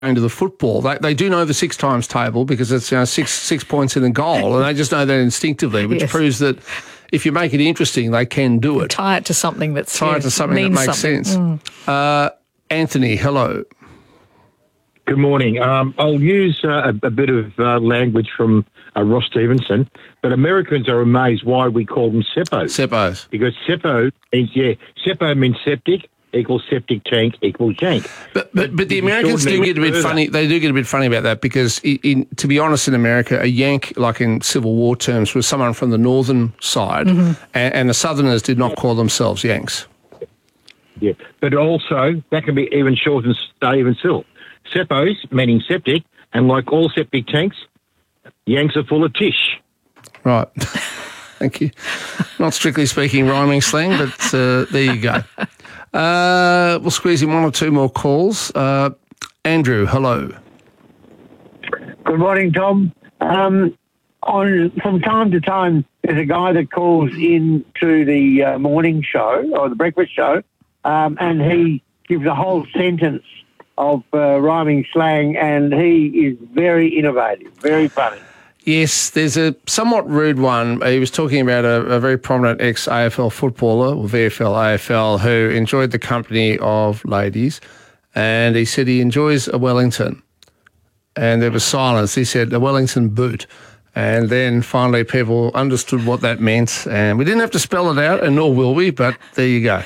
to the football. They do know the 6 times table because it's six points in a goal, and they just know that instinctively, which proves that if you make it interesting, they can do it. Tie it to something that makes sense. Anthony, hello. Good morning. I'll use a bit of language from Ross Stevenson, but Americans are amazed why we call them SEPOs. SEPOs. Because SEPO means septic equals septic tank equals yank. But the Americans do get a bit funny. They do get a bit funny about that because, to be honest, in America, a yank, like in Civil War terms, was someone from the northern side, and the Southerners did not call themselves yanks. Yeah, but also that can be even short and stay even still. SEPOs, meaning septic, and like all septic tanks, yanks are full of tish. Right. Thank you. Not strictly speaking rhyming slang, but there you go. We'll squeeze in 1 or 2 more calls. Andrew, hello. Good morning, Tom. From time to time, there's a guy that calls in to the morning show or the breakfast show, and he gives a whole sentence of rhyming slang, and he is very innovative, very funny. Yes, there's a somewhat rude one. He was talking about a very prominent ex-AFL footballer, or VFL, AFL, who enjoyed the company of ladies, and he said he enjoys a Wellington. And there was silence. He said, a Wellington boot. And then finally people understood what that meant, and we didn't have to spell it out, and nor will we, but there you go.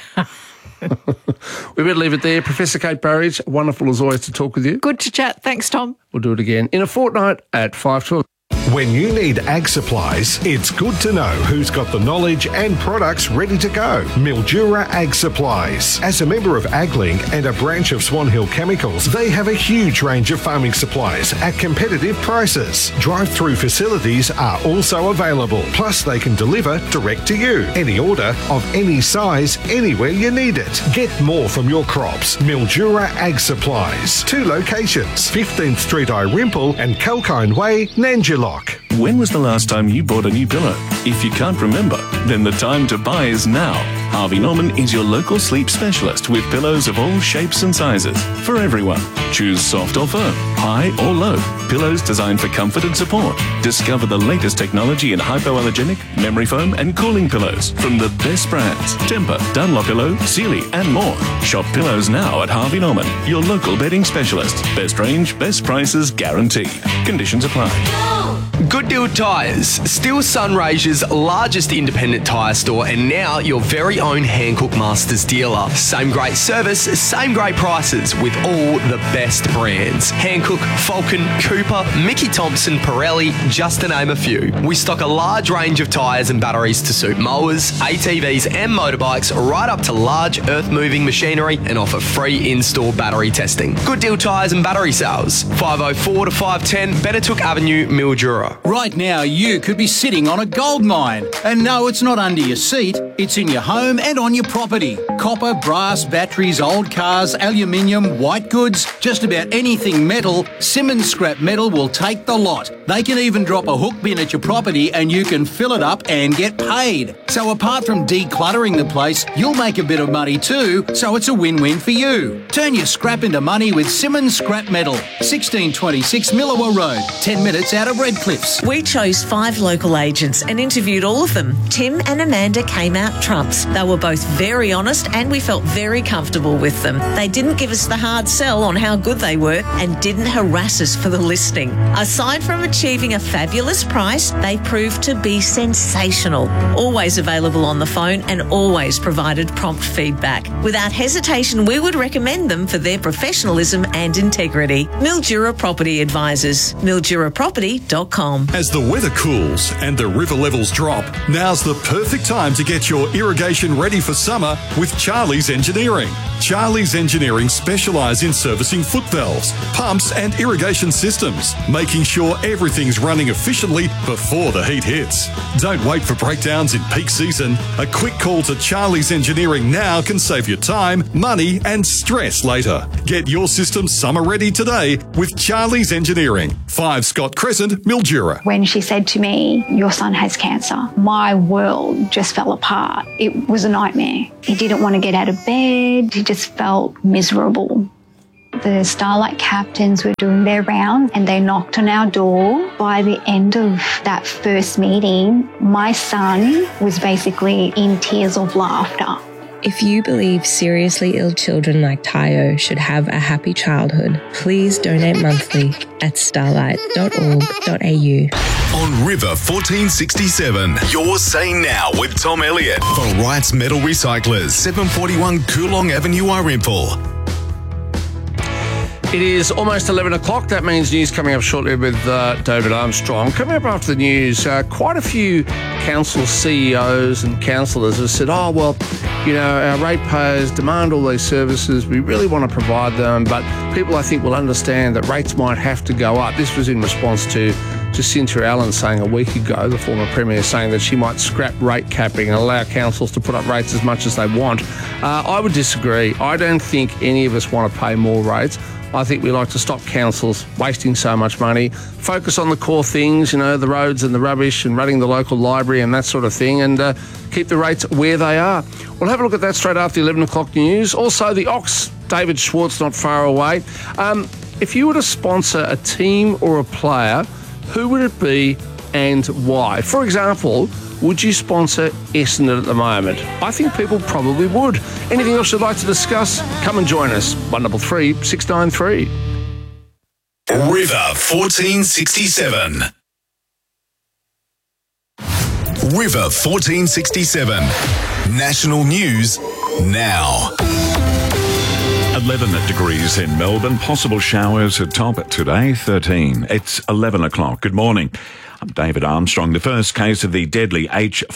We better leave it there. Professor Kate Burridge, wonderful as always to talk with you. Good to chat. Thanks, Tom. We'll do it again in a fortnight at 5 to 11. When you need ag supplies, it's good to know who's got the knowledge and products ready to go. Mildura Ag Supplies. As a member of AgLink and a branch of Swan Hill Chemicals, they have a huge range of farming supplies at competitive prices. Drive-through facilities are also available. Plus, they can deliver direct to you. Any order of any size, anywhere you need it. Get more from your crops. Mildura Ag Supplies. 2 locations, 15th Street, Irimple and Kalkine Way, Nanjilock. When was the last time you bought a new pillow? If you can't remember, then the time to buy is now. Harvey Norman is your local sleep specialist with pillows of all shapes and sizes for everyone. Choose soft or firm, high or low. Pillows designed for comfort and support. Discover the latest technology in hypoallergenic, memory foam and cooling pillows from the best brands. Tempur, Dunlopillow, Sealy and more. Shop pillows now at Harvey Norman, your local bedding specialist. Best range, best prices guaranteed. Conditions apply. Good Deal Tyres, still Sunraysia's largest independent tyre store and now your very own Hankook Masters dealer. Same great service, same great prices with all the best brands. Hankook, Falcon, Cooper, Mickey Thompson, Pirelli, just to name a few. We stock a large range of tyres and batteries to suit mowers, ATVs and motorbikes right up to large earth-moving machinery and offer free in-store battery testing. Good Deal Tyres and Battery Sales, 504 to 510 Benetook Avenue, Mildura. Right now, you could be sitting on a gold mine. And no, it's not under your seat. It's in your home and on your property. Copper, brass, batteries, old cars, aluminium, white goods, just about anything metal, Simmons Scrap Metal will take the lot. They can even drop a hook bin at your property and you can fill it up and get paid. So apart from decluttering the place, you'll make a bit of money too, so it's a win-win for you. Turn your scrap into money with Simmons Scrap Metal. 1626 Millawa Road, 10 minutes out of Redcliffs. We chose 5 local agents and interviewed all of them. Tim and Amanda came out trumps. They were both very honest and we felt very comfortable with them. They didn't give us the hard sell on how good they were and didn't harass us for the listing. Aside from achieving a fabulous price, they proved to be sensational. Always available on the phone and always provided prompt feedback. Without hesitation, we would recommend them for their professionalism and integrity. Mildura Property Advisors. MilduraProperty.com. As the weather cools and the river levels drop, now's the perfect time to get your irrigation ready for summer with Charlie's Engineering. Charlie's Engineering specialise in servicing foot valves, pumps and irrigation systems, making sure everything's running efficiently before the heat hits. Don't wait for breakdowns in peak season. A quick call to Charlie's Engineering now can save you time, money and stress later. Get your system summer ready today with Charlie's Engineering. 5 Scott Crescent, Mildura. When she said to me, "Your son has cancer," my world just fell apart. It was a nightmare. He didn't want to get out of bed. He just felt miserable. The Starlight captains were doing their round and they knocked on our door. By the end of that first meeting, my son was basically in tears of laughter. If you believe seriously ill children like Tayo should have a happy childhood, please donate monthly at starlight.org.au. On River 1467, you're saying now with Tom Elliott for Wrights Metal Recyclers, 741 Coolong Avenue, Irimple. It is almost 11 o'clock. That means news coming up shortly with David Armstrong. Coming up after the news, quite a few council CEOs and councillors have said, oh, well, you know, our ratepayers demand all these services. We really want to provide them, but people, I think, will understand that rates might have to go up. This was in response to Cynthia Allen saying a week ago, the former Premier, saying that she might scrap rate capping and allow councils to put up rates as much as they want. I would disagree. I don't think any of us want to pay more rates. I think we like to stop councils wasting so much money, focus on the core things, you know, the roads and the rubbish and running the local library and that sort of thing, and keep the rates where they are. We'll have a look at that straight after the 11 o'clock news. Also, the Ox, David Schwartz, not far away. If you were to sponsor a team or a player, who would it be and why? For example, would you sponsor Essendon at the moment? I think people probably would. Anything else you'd like to discuss? Come and join us. 133 693. River 1467. River 1467. National news now. 11 degrees in Melbourne. Possible showers at top today, 13. It's 11 o'clock. Good morning. I'm David Armstrong. The first case of the deadly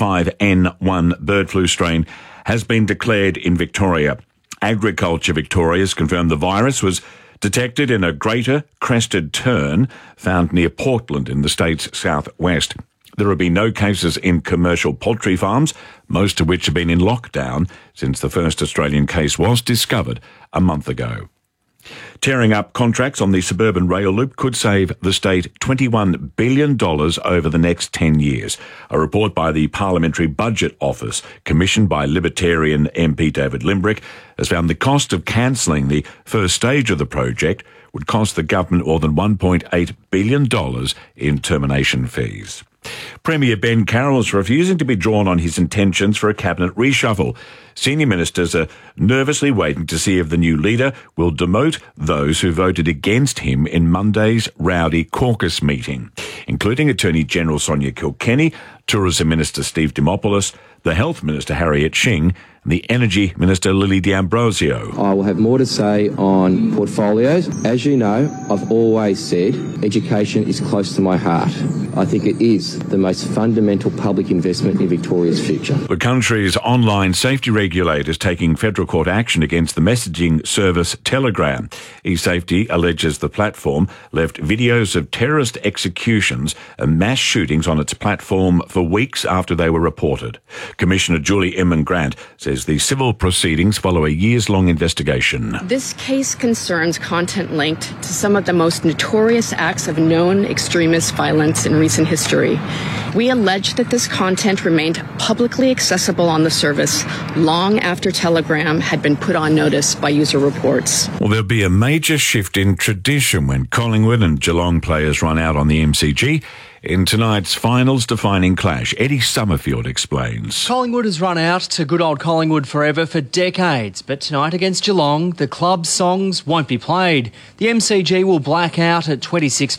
H5N1 bird flu strain has been declared in Victoria. Agriculture Victoria has confirmed the virus was detected in a greater crested tern found near Portland in the state's southwest. There have been no cases in commercial poultry farms, most of which have been in lockdown since the first Australian case was discovered a month ago. Tearing up contracts on the suburban rail loop could save the state $21 billion over the next 10 years. A report by the Parliamentary Budget Office, commissioned by Libertarian MP David Limbrick, has found the cost of cancelling the first stage of the project would cost the government more than $1.8 billion in termination fees. Premier Ben Carroll is refusing to be drawn on his intentions for a cabinet reshuffle. Senior ministers are nervously waiting to see if the new leader will demote those who voted against him in Monday's rowdy caucus meeting, including Attorney General Sonia Kilkenny, Tourism Minister Steve Dimopoulos, the Health Minister Harriet Shing, and the Energy Minister Lily D'Ambrosio. I will have more to say on portfolios. As you know, I've always said education is close to my heart. I think it is the most fundamental public investment in Victoria's future. The country's online safety regulator is taking federal court action against the messaging service Telegram. eSafety alleges the platform left videos of terrorist executions and mass shootings on its platform for weeks after they were reported. Commissioner Julie Inman-Grant says the civil proceedings follow a years-long investigation. This case concerns content linked to some of the most notorious acts of known extremist violence in recent history. We allege that this content remained publicly accessible on the service long after Telegram had been put on notice by user reports. Well, there'll be a major shift in tradition when Collingwood and Geelong players run out on the MCG in tonight's finals-defining clash. Eddie Summerfield explains. Collingwood has run out to good old Collingwood forever for decades, but tonight against Geelong, the club's songs won't be played. The MCG will black out at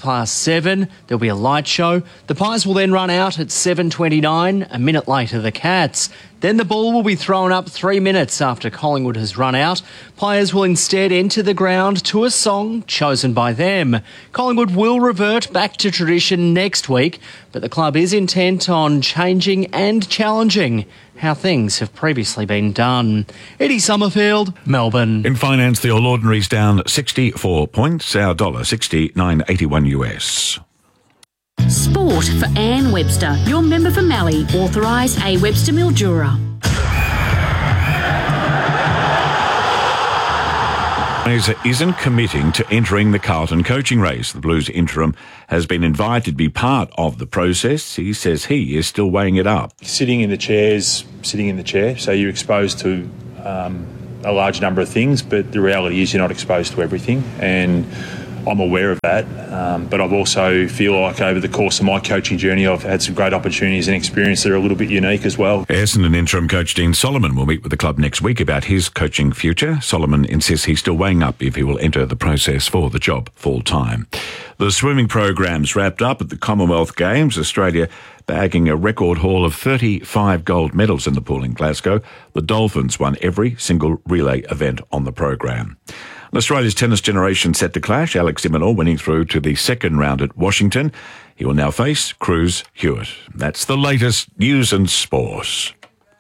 7:20. There'll be a light show. The Pies will then run out at 7:29, a minute later the Cats. Then the ball will be thrown up 3 minutes after Collingwood has run out. Players will instead enter the ground to a song chosen by them. Collingwood will revert back to tradition next week, but the club is intent on changing and challenging how things have previously been done. Eddie Summerfield, Melbourne. In finance, the All Ordinary's down 64 points, our dollar 69.81 US. Sport for Anne Webster, your member for Mallee, authorised A. Webster Mildura. Isn't committing to entering the Carlton coaching race. The Blues interim has been invited to be part of the process. He says he is still weighing it up. Sitting in the chair, so you're exposed to a large number of things, but the reality is you're not exposed to everything, and I'm aware of that. But I've also feel like over the course of my coaching journey, I've had some great opportunities and experience that are a little bit unique as well. Essendon interim coach Dean Solomon will meet with the club next week about his coaching future. Solomon insists he's still weighing up if he will enter the process for the job full-time. The swimming program's wrapped up at the Commonwealth Games. Australia bagging a record haul of 35 gold medals in the pool in Glasgow. The Dolphins won every single relay event on the program. Australia's tennis generation set to clash. Alex de Minaur winning through to the second round at Washington. He will now face Cruz Hewitt. That's the latest news and sport.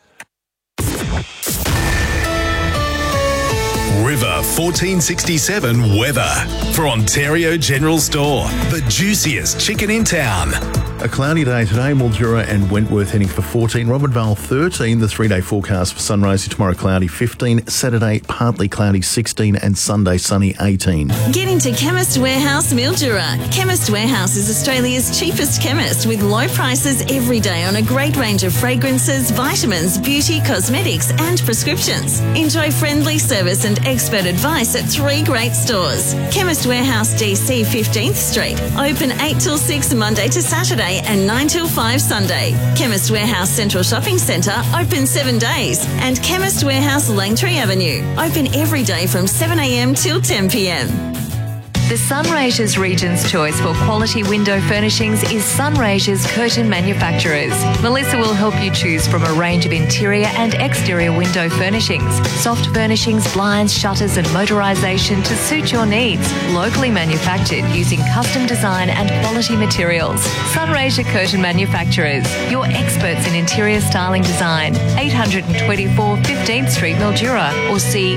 River 1467 weather for Ontario General Store. The juiciest chicken in town. A cloudy day today, Mildura and Wentworth heading for 14, Robert Vale 13, the 3-day forecast for sunrise tomorrow cloudy 15, Saturday partly cloudy 16 and Sunday sunny 18. Get into Chemist Warehouse Mildura. Chemist Warehouse is Australia's cheapest chemist with low prices every day on a great range of fragrances, vitamins, beauty, cosmetics and prescriptions. Enjoy friendly service and expert advice at 3 great stores. Chemist Warehouse DC 15th Street, open 8 till 6 Monday to Saturday and 9 till 5 Sunday. Chemist Warehouse Central Shopping Centre, open 7 days. And Chemist Warehouse Langtree Avenue, open every day from 7 a.m. till 10 p.m. The Sunraysia's Region's choice for quality window furnishings is Sunraysia's Curtain Manufacturers. Melissa will help you choose from a range of interior and exterior window furnishings, soft furnishings, blinds, shutters and motorisation to suit your needs. Locally manufactured using custom design and quality materials. Sunraysia Curtain Manufacturers, your experts in interior styling design. 824 15th Street, Mildura, or see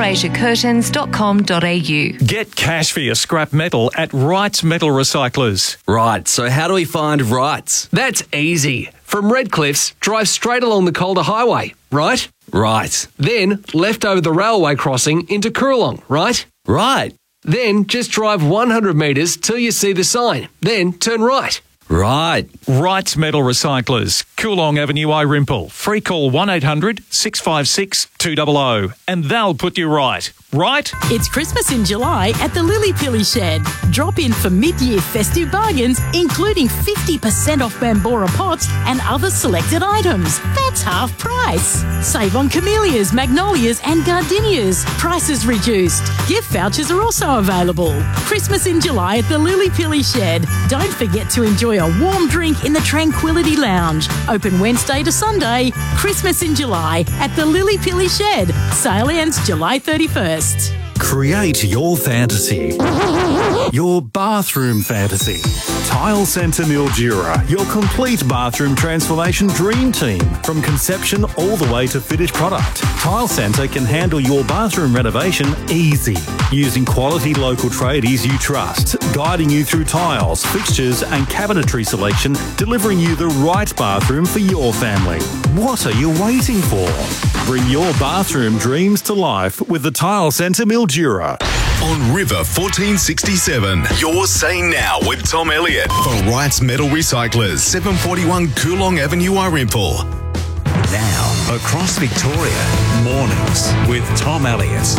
sunraysiacurtains.com.au. Get cash for your scrap metal at Wrights Metal Recyclers. Right, so how do we find Wrights? That's easy. From Redcliffs, drive straight along the Calder Highway, right? Right. Then left over the railway crossing into Coorong, right? Right. Then just drive 100 metres till you see the sign. Then turn right. Right. Wrights Metal Recyclers, Coorong Avenue, Irimple. Free call 1800 656 200 and they'll put you right. Right? It's Christmas in July at the Lily Pilly Shed. Drop in for mid-year festive bargains, including 50% off Bambora pots and other selected items. That's half price. Save on camellias, magnolias and gardenias. Prices reduced. Gift vouchers are also available. Christmas in July at the Lily Pilly Shed. Don't forget to enjoy a warm drink in the Tranquility Lounge. Open Wednesday to Sunday. Christmas in July at the Lily Pilly Shed. Sale ends July 31st. Create your fantasy. Your bathroom fantasy. Tile Centre Mildura, your complete bathroom transformation dream team. From conception all the way to finished product. Tile Centre can handle your bathroom renovation easy. Using quality local tradies you trust, guiding you through tiles, fixtures and cabinetry selection, delivering you the right bathroom for your family. What are you waiting for? Bring your bathroom dreams to life with the Tile Centre Mildura. On River 1467, you're saying now with Tom Elliott for Wrights Metal Recyclers, 741 Coorong Avenue, Irimple. Now, across Victoria, mornings with Tom Elliott.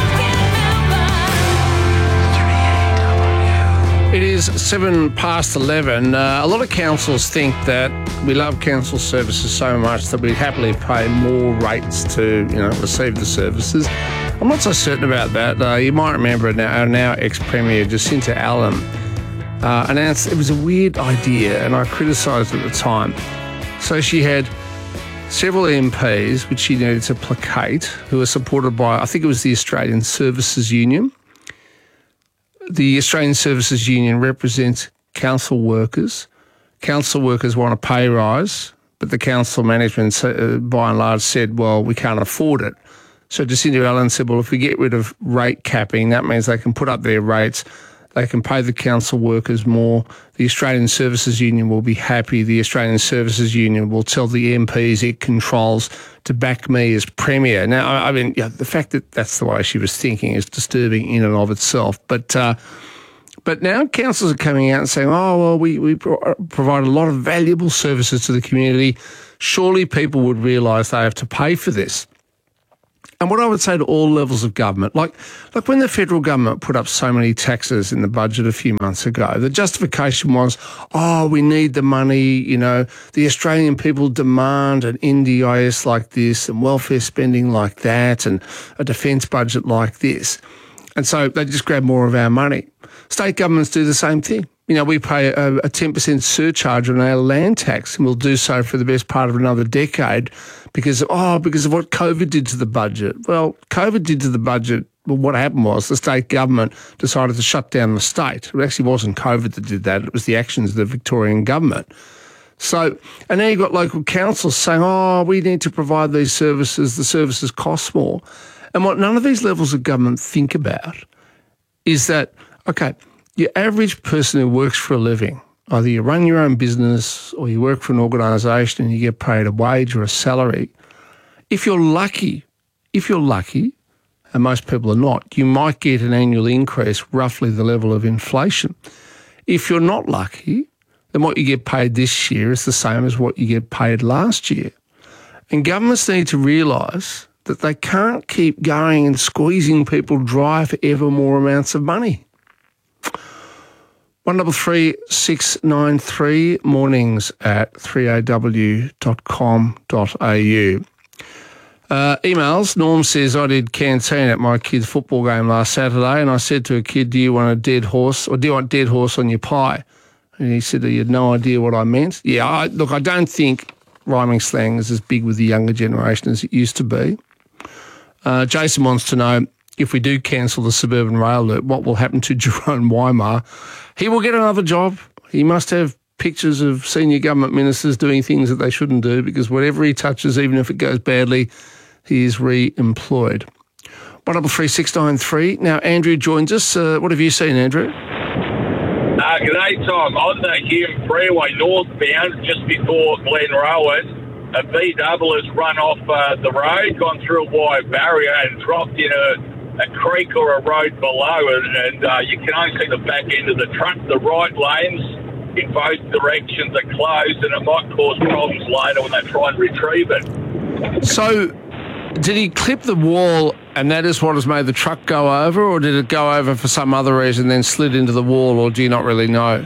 It is 11:07. A lot of councils think that we love council services so much that we'd happily pay more rates to, receive the services. I'm not so certain about that. You might remember our now ex-Premier Jacinta Allen announced it was a weird idea, and I criticised it at the time. So she had several MPs, which she needed to placate, who were supported by, I think it was the Australian Services Union. The Australian Services Union represents council workers. Council workers want a pay rise, but the council management, by and large, said, well, we can't afford it. So Jacinta Allen said, well, if we get rid of rate capping, that means they can put up their rates, they can pay the council workers more, the Australian Services Union will be happy, the Australian Services Union will tell the MPs it controls to back me as Premier. Now, the fact that that's the way she was thinking is disturbing in and of itself. But now councils are coming out and saying, oh, well, we provide a lot of valuable services to the community. Surely people would realise they have to pay for this. And what I would say to all levels of government, like when the federal government put up so many taxes in the budget a few months ago, the justification was, we need the money, the Australian people demand an NDIS like this and welfare spending like that and a defence budget like this. And so they just grab more of our money. State governments do the same thing. We pay a 10% surcharge on our land tax, and we'll do so for the best part of another decade because of what COVID did to the budget. Well, COVID did to the budget, what happened was the state government decided to shut down the state. It actually wasn't COVID that did that. It was the actions of the Victorian government. So, and now you've got local councils saying, we need to provide these services. The services cost more. And what none of these levels of government think about is that, okay, your average person who works for a living, either you run your own business or you work for an organisation and you get paid a wage or a salary, if you're lucky, and most people are not, you might get an annual increase roughly the level of inflation. If you're not lucky, then what you get paid this year is the same as what you get paid last year. And governments need to realise that they can't keep going and squeezing people dry for ever more amounts of money. 133 693 mornings at 3aw.com.au. Emails. Norm says, I did canteen at my kid's football game last Saturday and I said to a kid, do you want a dead horse or do you want dead horse on your pie? And he said he had no idea what I meant. Yeah, I don't think rhyming slang is as big with the younger generation as it used to be. Jason wants to know, if we do cancel the suburban rail loop, what will happen to Jerome Weimar? He will get another job. He must have pictures of senior government ministers doing things that they shouldn't do because whatever he touches, even if it goes badly, he is re-employed. 133 693. Now, Andrew joins us. What have you seen, Andrew? G'day, Tom. On the Hume Freeway northbound, just before Glenrowan, a V-double has run off the road, gone through a wire barrier and dropped in a creek or a road below, and you can only see the back end of the truck. The right lanes in both directions are closed, and it might cause problems later when they try and retrieve it. So, did he clip the wall and that is what has made the truck go over, or did it go over for some other reason then slid into the wall, or do you not really know?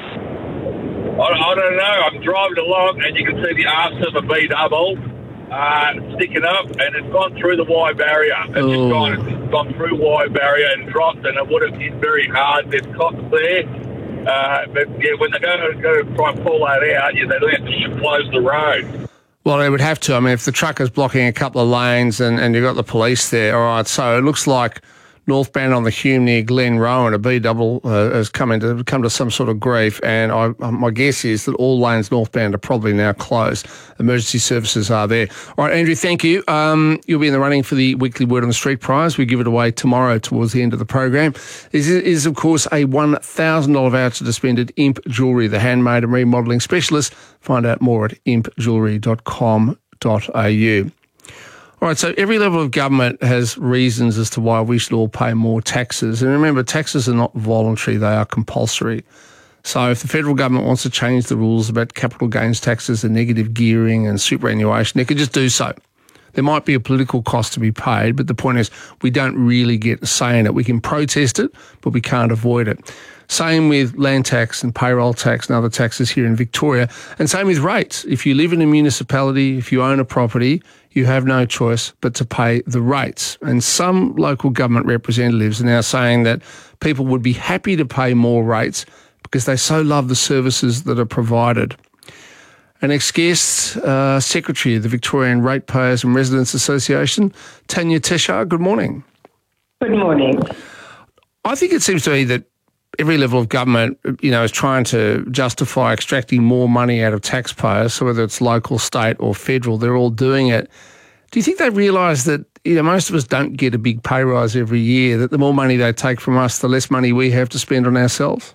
I don't know. I'm driving along and you can see the arse of a V-double sticking up, and it's gone through the wire barrier. It's gone through wire barrier and dropped, and it would have hit very hard. There's cops there. But yeah, when they go to try and pull that out, they have to close the road. Well, they would have to. I mean, if the truck is blocking a couple of lanes and you've got the police there, all right, so it looks like northbound on the Hume near Glenrowan, a B-double has come to some sort of grief, and my guess is that all lanes northbound are probably now closed. Emergency services are there. All right, Andrew, thank you. You'll be in the running for the weekly Word on the Street prize. We give it away tomorrow towards the end of the program. This is, of course, a $1,000 voucher to spend at Imp Jewellery, the handmade and remodelling specialist. Find out more at impjewellery.com.au. All right, so every level of government has reasons as to why we should all pay more taxes. And remember, taxes are not voluntary, they are compulsory. So if the federal government wants to change the rules about capital gains taxes and negative gearing and superannuation, they could just do so. There might be a political cost to be paid, but the point is we don't really get a say in it. We can protest it, but we can't avoid it. Same with land tax and payroll tax and other taxes here in Victoria. And same with rates. If you live in a municipality, if you own a property, you have no choice but to pay the rates. And some local government representatives are now saying that people would be happy to pay more rates because they so love the services that are provided. An ex-guest, Secretary of the Victorian Ratepayers and Residents Association, Tanya Teshar, good morning. Good morning. I think it seems to me that every level of government, is trying to justify extracting more money out of taxpayers, so whether it's local, state or federal, they're all doing it. Do you think they realise that, most of us don't get a big pay rise every year, that the more money they take from us, the less money we have to spend on ourselves?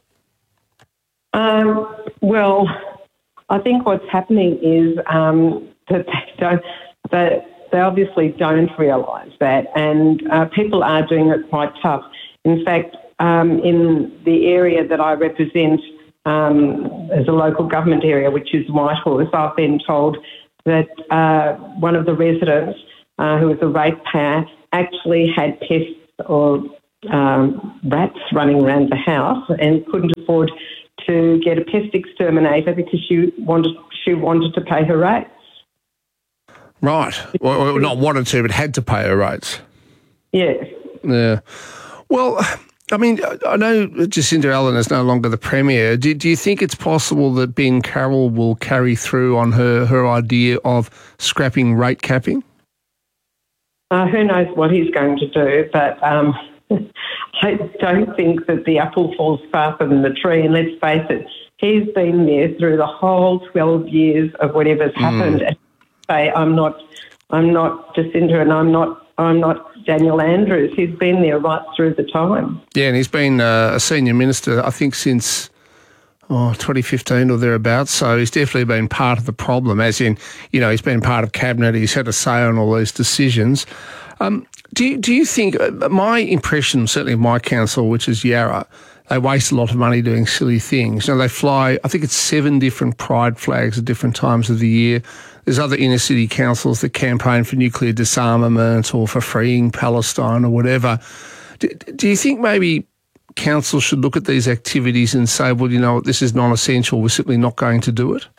Well, I think what's happening is that they obviously don't realise that, and people are doing it quite tough. In fact, in the area that I represent as a local government area, which is Whitehorse, I've been told that one of the residents who was a ratepayer, actually had pests or rats running around the house and couldn't afford to get a pest exterminator because she wanted to pay her rates. Right. Well, not wanted to, but had to pay her rates. Yes. Yeah. Well, I mean, I know Jacinta Allen is no longer the Premier. Do you think it's possible that Ben Carroll will carry through on her idea of scrapping rate capping? Who knows what he's going to do, but I don't think that the apple falls far from the tree. And let's face it, he's been there through the whole 12 years of whatever's happened. And say, I'm not Jacinta, and I'm not Daniel Andrews. He's been there right through the time. Yeah, and he's been a senior minister, I think, since 2015 or thereabouts. So he's definitely been part of the problem, as in, he's been part of cabinet. He's had a say on all these decisions. Do you think, my impression, certainly of my council, which is Yarra, they waste a lot of money doing silly things. They fly, I think it's 7 different pride flags at different times of the year. There's other inner city councils that campaign for nuclear disarmament or for freeing Palestine or whatever. Do you think maybe councils should look at these activities and say, well, you know what, this is non-essential, we're simply not going to do it?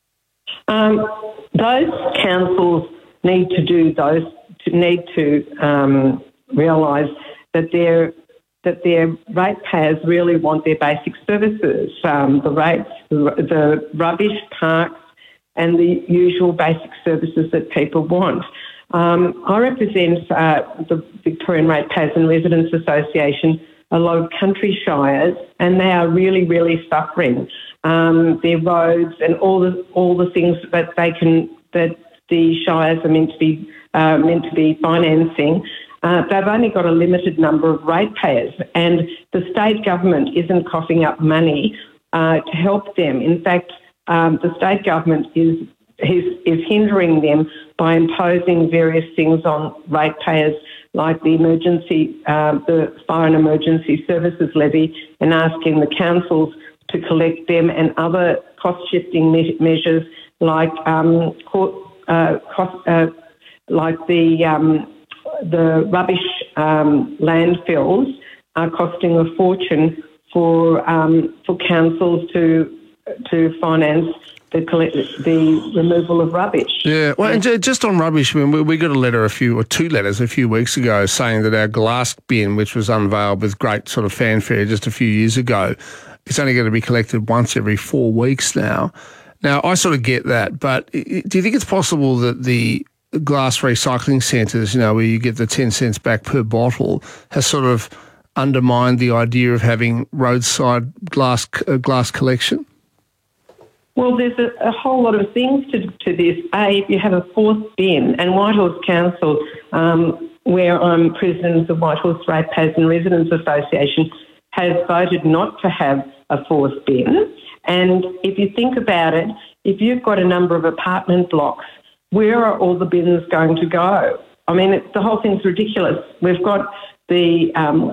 Those councils need to realise that their ratepayers really want their basic services, the rates, the rubbish, parks, and the usual basic services that people want. I represent the Victorian Ratepayers and Residents Association, a lot of country shires, and they are really, really suffering. Their roads and all the things that the shires are meant to be financing. They've only got a limited number of ratepayers, and the state government isn't coughing up money to help them. In fact, the state government is hindering them by imposing various things on ratepayers, like the Fire and Emergency Services Levy, and asking the councils to collect them, and other cost-shifting measures like the rubbish landfills are costing a fortune for councils to finance the removal of rubbish. Yeah, well, and just on rubbish, I mean, we got two letters a few weeks ago saying that our glass bin, which was unveiled with great sort of fanfare just a few years ago, is only going to be collected once every 4 weeks now. Now, I sort of get that, but do you think it's possible that the glass recycling centres, where you get the 10 cents back per bottle, has sort of undermined the idea of having roadside glass collection? Well, there's a whole lot of things to this. If you have a fourth bin, and Whitehorse Council, where I'm president of the Whitehorse Ratepayers and Residents Association, has voted not to have a fourth bin. And if you think about it, if you've got a number of apartment blocks, where are all the bins going to go? I mean, the whole thing's ridiculous. We've got the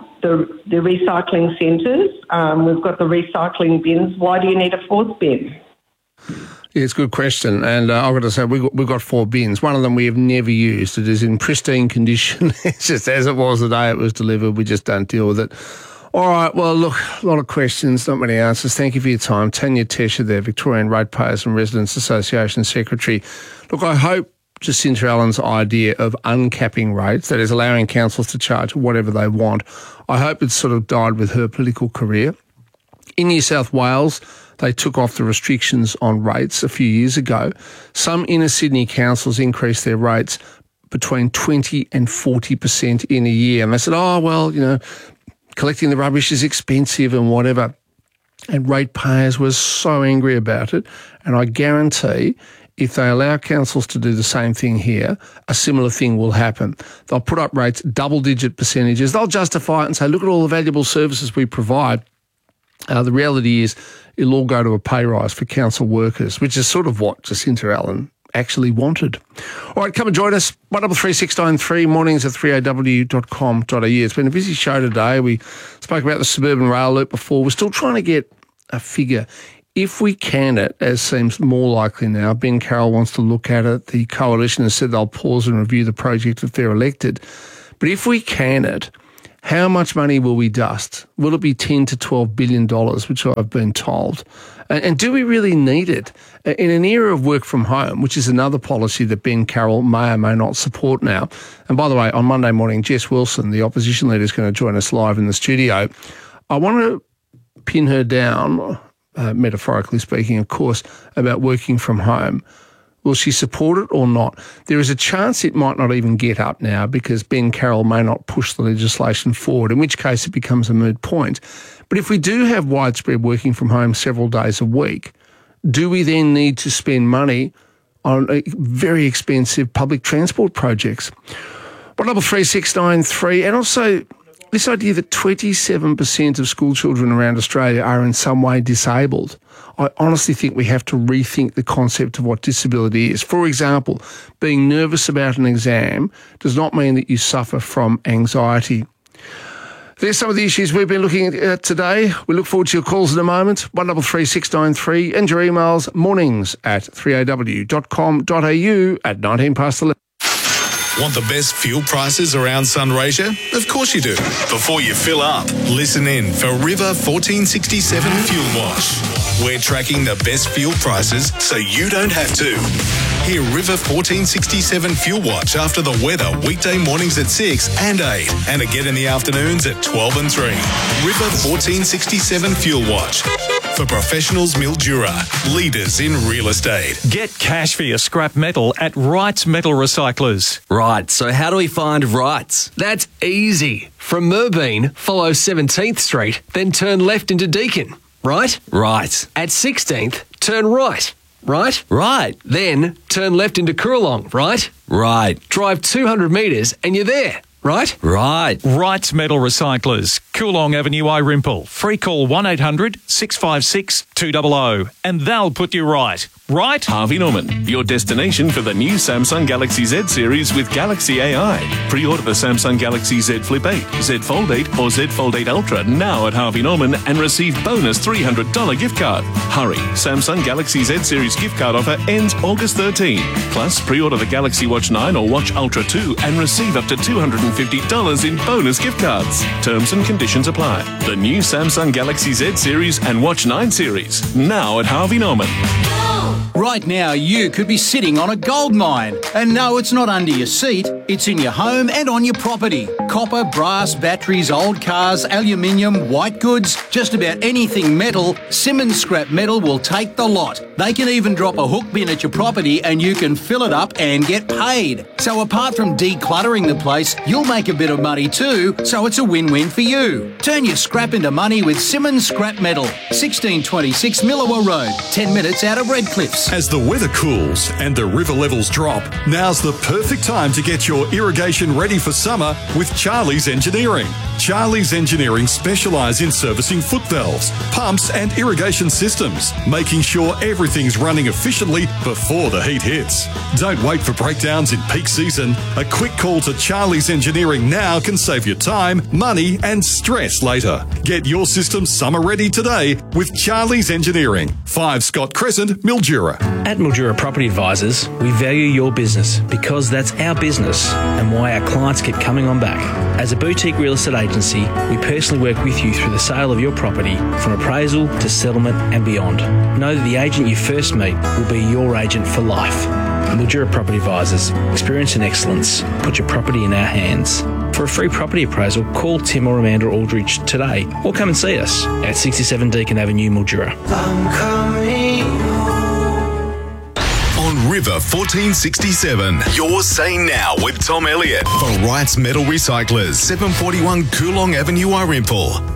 recycling centres, we've got the recycling bins. Why do you need a fourth bin? Yeah, it's a good question, and I've got to say we've got 4 bins. One of them we have never used. It is in pristine condition. It's just as it was the day it was delivered. We just don't deal with it. All right, well, look, a lot of questions, not many answers. Thank you for your time. Tanya Tesha there, Victorian Ratepayers and Residents Association Secretary. Look, I hope Jacinta Allen's idea of uncapping rates, that is allowing councils to charge whatever they want, I hope it's sort of died with her political career. In New South Wales, they took off the restrictions on rates a few years ago. Some inner Sydney councils increased their rates between 20 and 40% in a year. And they said, collecting the rubbish is expensive and whatever. And ratepayers were so angry about it. And I guarantee if they allow councils to do the same thing here, a similar thing will happen. They'll put up rates, double-digit percentages. They'll justify it and say, look at all the valuable services we provide. The reality is it'll all go to a pay rise for council workers, which is sort of what Jacinta Allen actually wanted. All right, come and join us. 133693, mornings at 3aw.com.au. It's been a busy show today. We spoke about the suburban rail loop before. We're still trying to get a figure. if we can it, as seems more likely now, Ben Carroll wants to look at it. The coalition has said they'll pause and review the project if they're elected. But if we can it, how much money will we dust? Will it be $10 to $12 billion, which I've been told? And do we really need it? In an era of work from home, which is another policy that Ben Carroll may or may not support now. And by the way, on Monday morning, Jess Wilson, the opposition leader, is going to join us live in the studio. I want to pin her down, metaphorically speaking, of course, about working from home. Will she support it or not? There is a chance it might not even get up now because Ben Carroll may not push the legislation forward, in which case it becomes a moot point. But if we do have widespread working from home several days a week, do we then need to spend money on very expensive public transport projects? 133 and also this idea that 27% of school children around Australia are in some way disabled. I honestly think we have to rethink the concept of what disability is. For example, being nervous about an exam does not mean that you suffer from anxiety. There's some of the issues we've been looking at today. We look forward to your calls in a moment, 133693, and your emails, mornings@3aw.com.au at 19 past 11. Want the best fuel prices around Sunraysia? Of course you do. Before you fill up, listen in for River 1467 Fuel Watch. We're tracking the best fuel prices so you don't have to. Hear River 1467 Fuel Watch after the weather weekday mornings at 6 and 8 and again in the afternoons at 12 and 3. River 1467 Fuel Watch. For professionals, Mildura, leaders in real estate. Get cash for your scrap metal at Wrights Metal Recyclers. Right, so how do we find Wrights? That's easy. From Merbeen, follow 17th Street, then turn left into Deakin. Right? Right. At 16th, turn right. Right? Right. Then turn left into Coorong. Right? Right. Drive 200 metres and you're there. Right? Right. Wrights Metal Recyclers, Coorong Avenue, Irimple. Free call 1800 656 200 and they'll put you right. Right? Harvey Norman, your destination for the new Samsung Galaxy Z series with Galaxy AI. Pre-order the Samsung Galaxy Z Flip 8, Z Fold 8 or Z Fold 8 Ultra now at Harvey Norman and receive bonus $300 gift card. Hurry, Samsung Galaxy Z series gift card offer ends August 13. Plus, pre-order the Galaxy Watch 9 or Watch Ultra 2 and receive up to $250 in bonus gift cards. Terms and conditions apply. The new Samsung Galaxy Z series and Watch 9 series now at Harvey Norman. Right now, you could be sitting on a gold mine. And no, it's not under your seat. It's in your home and on your property. Copper, brass, batteries, old cars, aluminium, white goods, just about anything metal, Simmons Scrap Metal will take the lot. They can even drop a hook bin at your property and you can fill it up and get paid. So apart from decluttering the place, you'll make a bit of money too, so it's a win-win for you. Turn your scrap into money with Simmons Scrap Metal, 1626 Millawa Road, 10 minutes out of Redcliffs. As the weather cools and the river levels drop, now's the perfect time to get your irrigation ready for summer with Charlie's Engineering. Charlie's Engineering specialise in servicing foot valves, pumps and irrigation systems, making sure everything's running efficiently before the heat hits. Don't wait for breakdowns in peak season. A quick call to Charlie's Engineering now can save you time, money and stress later. Get your system summer ready today with Charlie's Engineering. 5 Scott Crescent, Mildura. At Mildura Property Advisors, we value your business because that's our business and why our clients keep coming on back. As a boutique real estate agency, we personally work with you through the sale of your property, from appraisal to settlement and beyond. Know that the agent you first meet will be your agent for life. Mildura Property Advisors, experience and excellence. Put your property in our hands. For a free property appraisal, call Tim or Amanda Aldridge today or come and see us at 67 Deakin Avenue, Mildura. On River 1467, you're saying now with Tom Elliott for Wrights Metal Recyclers, 741 Coorong Avenue, Irimple.